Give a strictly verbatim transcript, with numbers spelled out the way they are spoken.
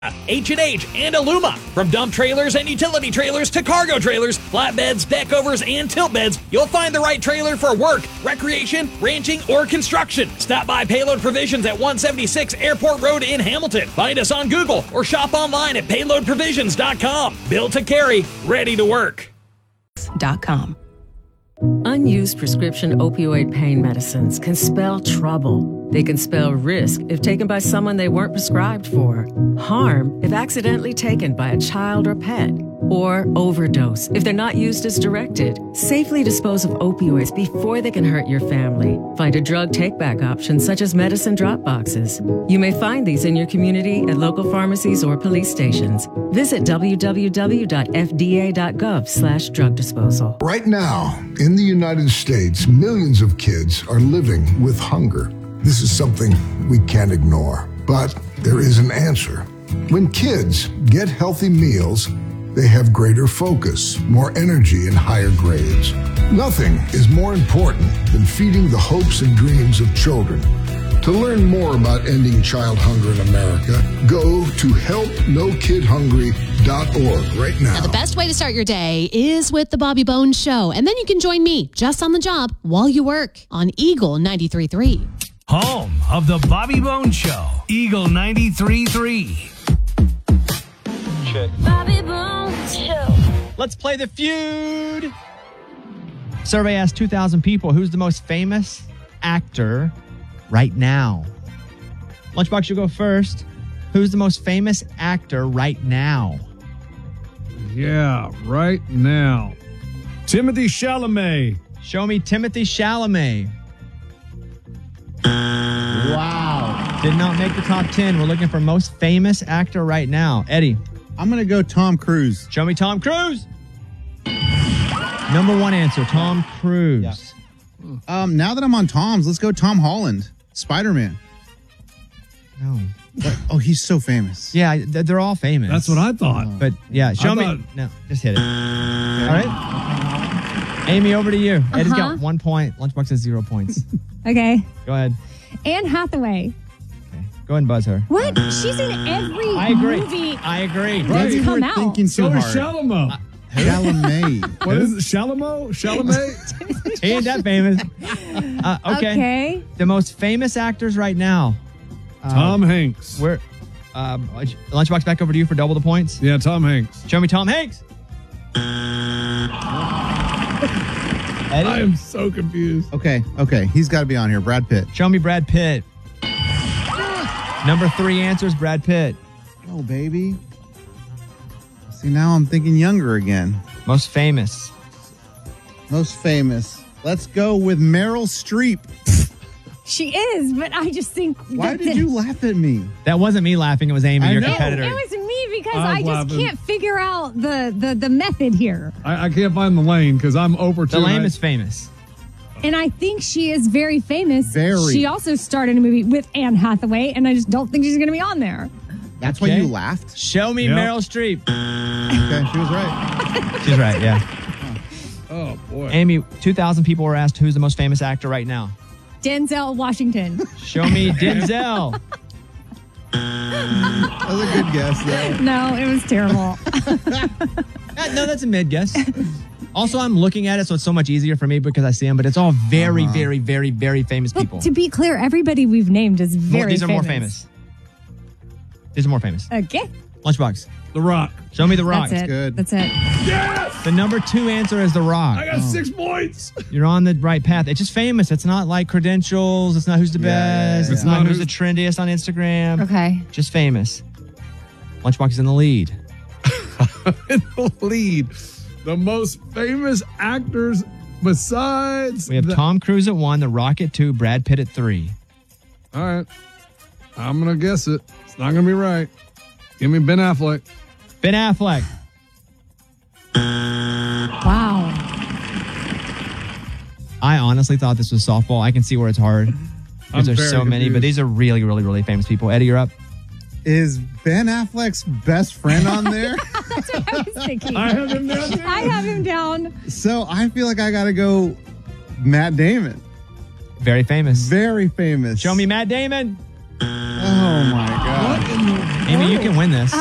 H and H and Aluma. From dump trailers and utility trailers to cargo trailers, flatbeds, deck covers, and tilt beds, you'll find the right trailer for work, recreation, ranching, or construction. Stop by Payload Provisions at one seventy-six Airport Road in Hamilton. Find us on Google or shop online at payload provisions dot com. Built to carry, ready to work. Dot com. Unused prescription opioid pain medicines can spell trouble. They can spell risk if taken by someone they weren't prescribed for, harm if accidentally taken by a child or pet, or overdose if they're not used as directed. Safely dispose of opioids before they can hurt your family. Find a drug take-back option such as medicine drop boxes. You may find these in your community at local pharmacies or police stations. Visit w w w dot f d a dot gov slash drug disposal. Right now, in the United States, millions of kids are living with hunger. This is something we can't ignore, but there is an answer. When kids get healthy meals, they have greater focus, more energy, and higher grades. Nothing is more important than feeding the hopes and dreams of children. To learn more about ending child hunger in America, go to help no kid hungry dot org right now. Now, the best way to start your day is with the Bobby Bones Show, and then you can join me just on the job while you work on Eagle ninety-three point three. Home of the Bobby Bones Show, Eagle ninety-three point three. Check. Bobby Bones Show. Let's play the feud. Survey asked two thousand people, who's the most famous actor right now? Lunchbox, you go first. Who's the most famous actor right now? Yeah, right now. Timothy Chalamet. Show me Timothy Chalamet. Wow. Did not make the top ten. We're looking for most famous actor right now. Eddie. I'm going to go Tom Cruise. Show me Tom Cruise. Number one answer, Tom Cruise. Yeah. Um, now that I'm on Tom's, let's go Tom Holland. Spider-Man. No. But, oh, he's so famous. Yeah, they're all famous. That's what I thought. Oh. But yeah, show I me. thought... No, just hit it. All right. Amy, over to you. Uh-huh. Eddie's got one point. Lunchbox has zero points. Okay. Go ahead. Anne Hathaway. Okay. Go ahead and buzz her. What? She's in every I agree. movie. I agree. That's Maybe come we're out. thinking too So hard. is Chalamet. Uh, Chalamet. What is it? Chalamet? Chalamet? He ain't that famous. Uh, okay. Okay. The most famous actors right now. Uh, Tom Hanks. Where? Um, Lunchbox, back over to you for double the points. Yeah, Tom Hanks. Show me Tom Hanks. Eddie? I am so confused. Okay, okay. He's got to be on here. Brad Pitt. Show me Brad Pitt. Number three answers, Brad Pitt. Oh, baby. See, now I'm thinking younger again. Most famous. Most famous. Let's go with Meryl Streep. She is, but I just think. Why did you laugh at me? That wasn't me laughing. It was Amy, I your know. competitor. It was me because I was I just laughing. can't figure out the, the, the method here. I, I can't find the lane because I'm over two. The lame is famous. And I think she is very famous. Very. She also starred in a movie with Anne Hathaway, and I just don't think she's going to be on there. That's Okay. why you laughed? Show me Yep. Meryl Streep. Okay, she was right. She's right, yeah. Oh, boy. Amy, two thousand people were asked who's the most famous actor right now. Denzel Washington. Show me Denzel. That was a good guess, though. No, it was terrible. Uh, no, that's a mid guess. Also, I'm looking at it, so it's so much easier for me because I see them, but it's all very, Uh-huh. very, very, very famous people. But to be clear, everybody we've named is very More- these are famous. more famous. These are more famous. Okay. Lunchbox. The Rock. Show me The Rock. That's it. good. That's it. Yes! The number two answer is The Rock. I got six points. You're on the right path. It's just famous. It's not like credentials. It's not who's the Yeah, yeah, best. yeah, It's yeah. not, Not who's who's- the trendiest on Instagram. Okay. Just famous. Lunchbox is in the lead. In the lead. The most famous actors besides. We have the- Tom Cruise at one, The Rock at two, Brad Pitt at three. All right. I'm going to guess it. It's not going to be right. Give me Ben Affleck. Ben Affleck. Wow. I honestly thought this was softball. I can see where it's hard. I'm Because there's very so many, but confused. these are really, really, really famous people. Eddie, you're up. Is Ben Affleck's best friend on there? That's what I was thinking. I have him down too. I have him down. So I feel like I got to go Matt Damon. Very famous. Very famous. Show me Matt Damon. Oh, my God. What in the Amy, you can win this.